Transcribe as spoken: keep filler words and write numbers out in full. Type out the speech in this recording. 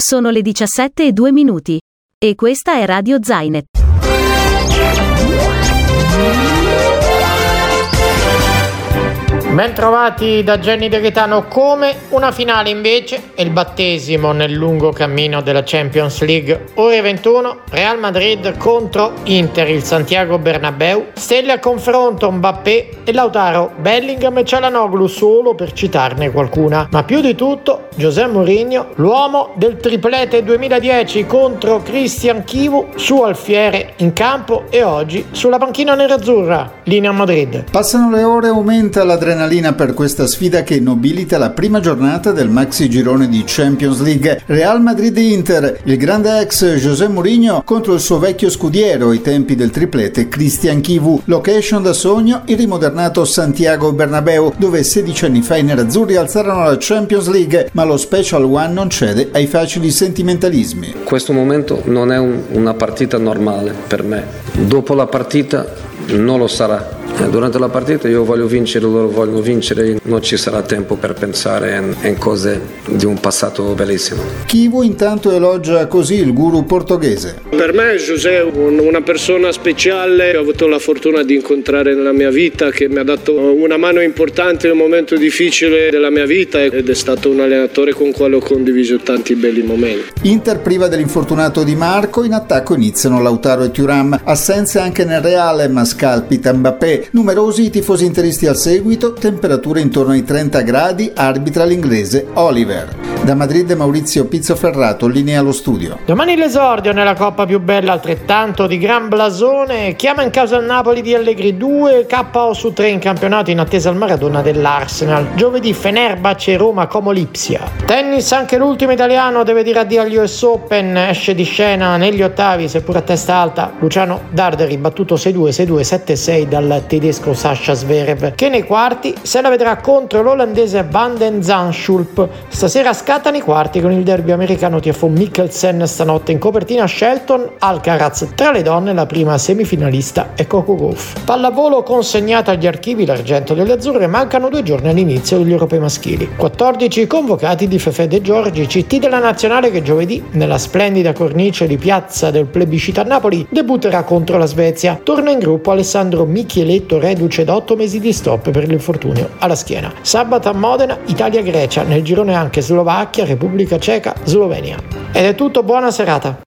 Sono le diciassette e due minuti. E questa è Radio Zainet. Bentrovati da Jenny De Gaetano. Come una finale invece e il battesimo nel lungo cammino della Champions League. Ore ventuno, Real Madrid contro Inter, il Santiago Bernabéu. Stelle a confronto Mbappé e Lautaro, Bellingham e Çalhanoğlu, solo per citarne qualcuna. Ma più di tutto José Mourinho, l'uomo del triplete duemiladieci contro Christian Chivu, su alfiere in campo e oggi sulla panchina nerazzurra. Linea Madrid. Passano le ore, aumenta l'adrenalina per questa sfida che nobilita la prima giornata del maxi girone di Champions League. Real Madrid-Inter, il grande ex José Mourinho contro il suo vecchio scudiero ai tempi del triplete Christian Chivu. Location da sogno, il rimodernato Santiago Bernabéu, dove sedici anni fa i nerazzurri alzarono la Champions League, ma lo Special One non cede ai facili sentimentalismi. Questo momento non è un, una partita normale per me. Dopo la partita non lo sarà. Durante la partita io voglio vincere, loro vogliono vincere, non ci sarà tempo per pensare in, in cose di un passato bellissimo. Chivu intanto elogia così il guru portoghese. Per me José è una persona speciale, ho avuto la fortuna di incontrare nella mia vita, che mi ha dato una mano importante in un momento difficile della mia vita ed è stato un allenatore con cui ho condiviso tanti belli momenti. Inter priva dell'infortunato Di Marco, in attacco iniziano Lautaro e Thuram, assenze anche nel Reale ma scalpita Mbappé. Numerosi i tifosi interisti al seguito, temperature intorno ai trenta gradi, arbitra l'inglese Oliver. Da Madrid Maurizio Pizzoferrato, linea allo studio. Domani l'esordio nella coppa più bella, altrettanto di gran blasone, chiama in causa il Napoli di Allegri, due K O su tre in campionato in attesa al Maradona dell'Arsenal. Giovedì Fenerbahce Roma Como Lipsia. Tennis, anche l'ultimo italiano deve dire addio agli U S Open, esce di scena negli ottavi seppur a testa alta Luciano Darderi, battuto sei due sei due sette sei dal tedesco Sasha Zverev, che nei quarti se la vedrà contro l'olandese Van den Zandschulp. Stasera scattano i quarti con il derby americano T F O Mikkelsen, stanotte in copertina Shelton Alcaraz. Tra le donne la prima semifinalista è Coco Gauff. Pallavolo consegnata agli archivi l'argento delle azzurre, mancano due giorni all'inizio degli europei maschili. quattordici convocati di Fefè De Giorgi, C T della nazionale che giovedì nella splendida cornice di piazza del plebiscito a Napoli debutterà contro la Svezia. Torna in gruppo Alessandro Michieletto, reduce da otto mesi di stop per l'infortunio alla schiena. Sabato a Modena Italia-Grecia, nel girone anche Slovacchia, Repubblica Ceca, Slovenia. Ed è tutto, buona serata.